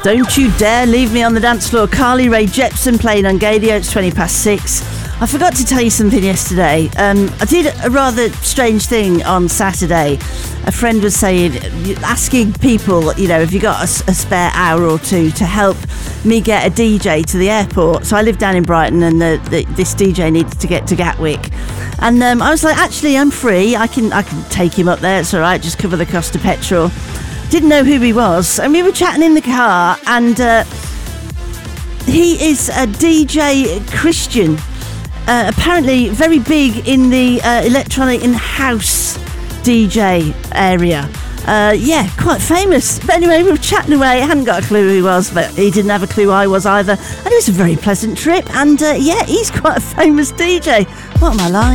Don't You Dare Leave Me on the Dance Floor. Carly Rae Jepsen playing on Gadio. It's 6:20. I forgot to tell you something yesterday. I did a rather strange thing on Saturday. A friend was saying, asking people, have you got a spare hour or two to help me get a DJ to the airport? So I live down in Brighton, and this DJ needed to get to Gatwick. And I was like, actually, I'm free. I can take him up there. It's all right. Just cover the cost of petrol. Didn't know who he was. And we were chatting in the car, and he is a DJ Christian. Apparently very big in the electronic and house DJ area. Quite famous. But anyway, we were chatting away. I hadn't got a clue who he was, but he didn't have a clue I was either. And it was a very pleasant trip. And he's quite a famous DJ. What am I like?